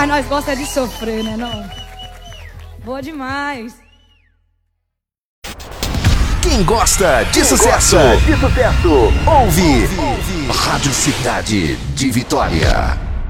Mas nós gostamos de sofrer, né não? Boa demais. Quem gosta de sucesso, ouve Rádio Cidade de Vitória.